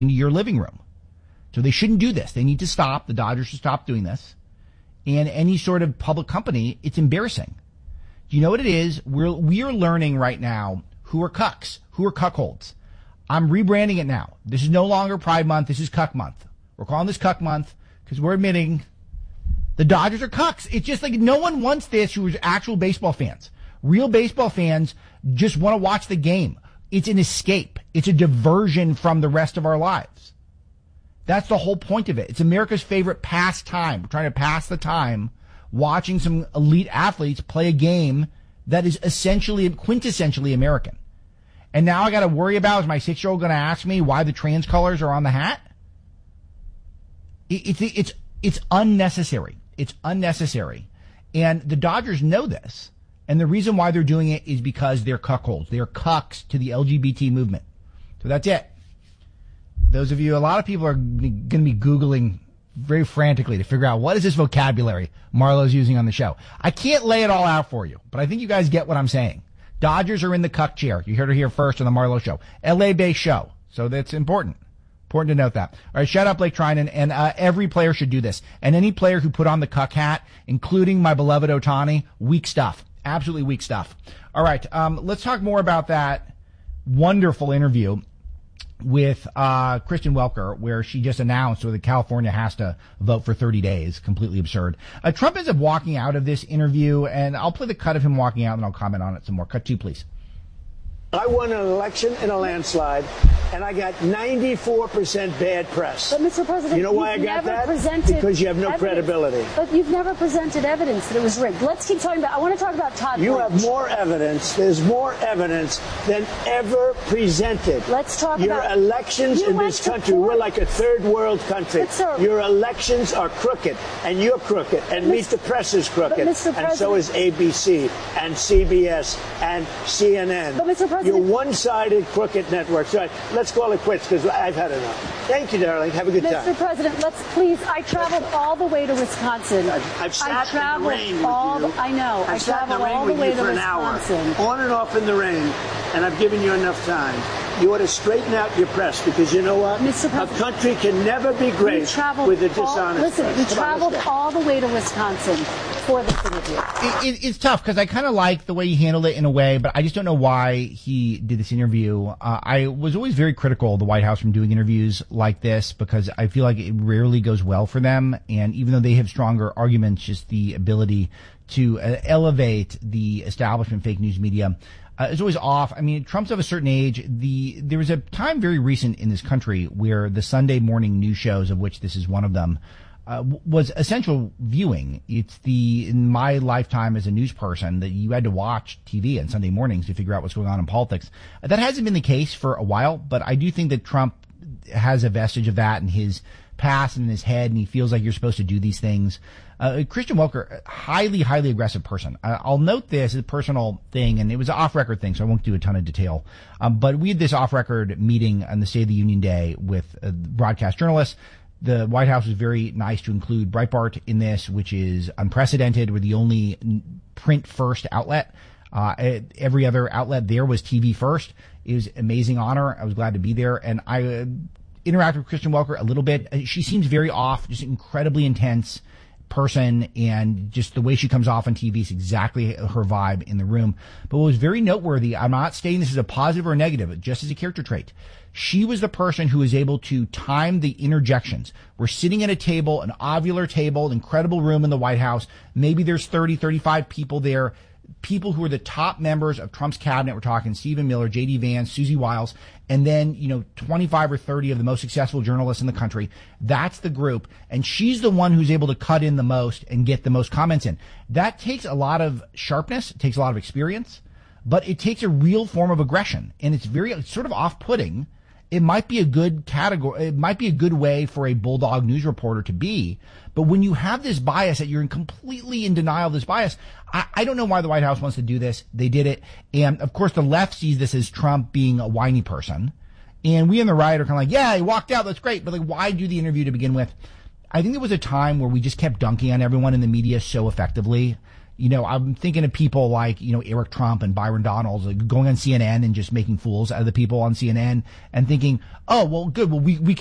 into your living room. So they shouldn't do this. They need to stop. The Dodgers should stop doing this. And any sort of public company, it's embarrassing. Do you know what it is? We are learning right now who are cucks, who are cuckolds. I'm rebranding it now. This is no longer Pride Month. This is Cuck Month. We're calling this Cuck Month because we're admitting the Dodgers are cucks. It's just like no one wants this who is actual baseball fans. Real baseball fans just want to watch the game. It's an escape. It's a diversion from the rest of our lives. That's the whole point of it. It's America's favorite pastime. We're trying to pass the time watching some elite athletes play a game that is quintessentially American. And now I got to worry about, is my 6-year-old going to ask me why the trans colors are on the hat? It's unnecessary. It's unnecessary. And the Dodgers know this. And the reason why they're doing it is because they're cuckolds. They're cucks to the LGBT movement. So that's it. Those of you, a lot of people are going to be Googling very frantically to figure out what is this vocabulary Marlo's using on the show. I can't lay it all out for you, but I think you guys get what I'm saying. Dodgers are in the cuck chair. You heard it here first on the Marlo Show. LA-based show. So that's important. Important to note that. All right, shut up, Blake Trinan. And every player should do this. And any player who put on the cuck hat, including my beloved Ohtani, weak stuff. Absolutely weak stuff. All right, let's talk more about that wonderful interview with Kristen Welker, where she just announced that California has to vote for 30 days. Completely absurd. Trump ends up walking out of this interview, and I'll play the cut of him walking out, and I'll comment on it some more. Cut 2, please. I won an election in a landslide, and I got 94% bad press. But, Mr. President, you know why I got that? Because you have no credibility. But you've never presented evidence that it was rigged. Let's keep talking about, I want to talk about Todd You Blanche. have more evidence. There's more evidence than ever presented. Let's talk Your about... Your elections in this country, we're like a third world country. Your elections are crooked, and you're crooked, and Meet the Press is crooked, and so is ABC, and CBS, and CNN. But, Mr. President, you're one-sided crooked network. So let's call it quits because I've had enough. Thank you, darling. Have a good time. Mr. President, let's please. I traveled all the way to Wisconsin. I've sat in the rain with you. I know. I traveled all the way to Wisconsin. On and off in the rain, and I've given you enough time. You ought to straighten out your press because you know what? Mr. President, a country can never be great with a dishonest press. We traveled all the way to Wisconsin for this interview. It's tough because I kind of like the way he handled it in a way, but I just don't know why he did this interview. I was always very critical of the White House from doing interviews like this because I feel like it rarely goes well for them. And even though they have stronger arguments, just the ability to elevate the establishment fake news media is always off. I mean, Trump's of a certain age. There was a time very recent in this country where the Sunday morning news shows, of which this is one of them, was essential viewing. It's in my lifetime as a news person that you had to watch TV on Sunday mornings to figure out what's going on in politics. That hasn't been the case for a while, but I do think that Trump has a vestige of that in his past and in his head, and he feels like you're supposed to do these things. Kristen Welker, highly, highly aggressive person. I'll note this as a personal thing, and it was an off-record thing, so I won't do a ton of detail. But we had this off-record meeting on the State of the Union Day with broadcast journalists. The White House was very nice to include Breitbart in this, which is unprecedented. We're the only print-first outlet. Every other outlet there was TV first. It was an amazing honor. I was glad to be there. And I interacted with Kristen Welker a little bit. She seems very off, just incredibly intense person, and just the way she comes off on TV is exactly her vibe in the room. But what was very noteworthy, I'm not stating this as a positive or a negative, just as a character trait. She was the person who was able to time the interjections. We're sitting at a table, an ovular table, an incredible room in the White House. Maybe there's 30, 35 people there. People who are the top members of Trump's cabinet. We're talking Stephen Miller, J.D. Vance, Susie Wiles, and then, 25 or 30 of the most successful journalists in the country. That's the group. And she's the one who's able to cut in the most and get the most comments in. That takes a lot of sharpness. It takes a lot of experience, but it takes a real form of aggression. And it's sort of off-putting. It might be a good category. It might be a good way for a bulldog news reporter to be. But when you have this bias that you're completely in denial of this bias, I don't know why the White House wants to do this. They did it. And of course the left sees this as Trump being a whiny person. And we in the right are kind of like, yeah, he walked out. That's great. But why do the interview to begin with? I think there was a time where we just kept dunking on everyone in the media so effectively. I'm thinking of people like, Eric Trump and Byron Donalds going on CNN and just making fools out of the people on CNN and thinking, oh, well, good. Well, we